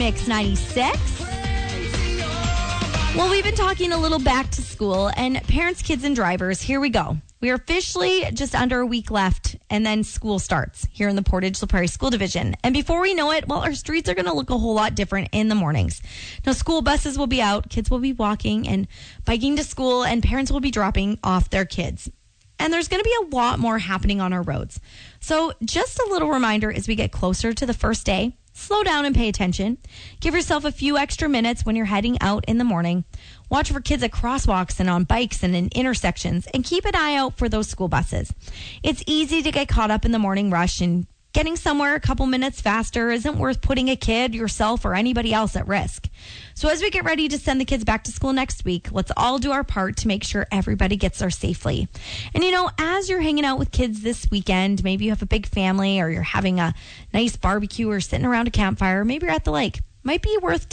Mix 96. Well, we've been talking a little back to school, and parents, kids, and drivers, here we go. We are officially just under a week left, and then school starts here in the Portage La Prairie School Division. And before we know it, well, our streets are going to look a whole lot different in the mornings. Now, school buses will be out, kids will be walking and biking to school, and parents will be dropping off their kids. And there's going to be a lot more happening on our roads. So just a little reminder as we get closer to the first day, slow down and pay attention. Give yourself a few extra minutes when you're heading out in the morning. Watch for kids at crosswalks and on bikes and in intersections, and keep an eye out for those school buses. It's easy to get caught up in the morning rush, and getting somewhere a couple minutes faster isn't worth putting a kid, yourself, or anybody else at risk. So as we get ready to send the kids back to school next week, let's all do our part to make sure everybody gets there safely. And as you're hanging out with kids this weekend, maybe you have a big family or you're having a nice barbecue or sitting around a campfire, maybe you're at the lake, might be worth